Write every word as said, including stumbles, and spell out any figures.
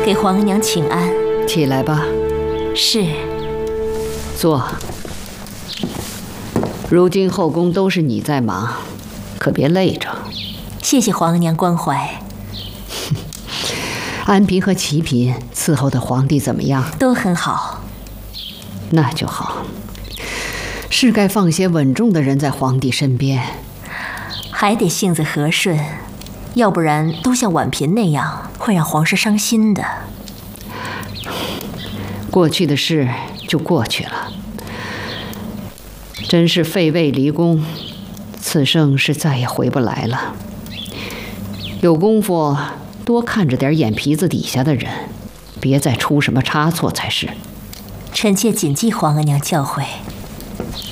给皇额娘请安。 起来吧。 是。 坐。如今后宫都是你在忙，可别累着。 谢谢皇额娘关怀。 安嫔和齐嫔伺候的皇帝怎么样？ 都很好。 那就好。是该放些稳重的人在皇帝身边。 还得性子和顺，要不然都像婉嫔那样，会让皇室伤心的。 过去的事就过去了。真是废位离宫，此生是再也回不来了。有功夫多看着点眼皮子底下的人，别再出什么差错才是。 臣妾谨记皇额娘教诲。